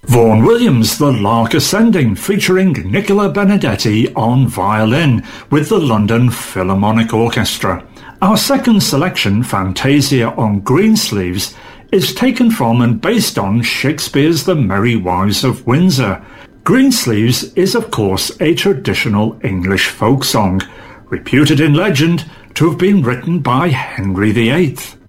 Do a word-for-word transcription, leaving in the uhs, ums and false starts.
Vaughan Williams' The Lark Ascending, featuring Nicola Benedetti on violin with the London Philharmonic Orchestra. Our second selection, Fantasia on Greensleeves, is taken from and based on Shakespeare's The Merry Wives of Windsor. Greensleeves is of course a traditional English folk song, reputed in legend to have been written by Henry the Eighth.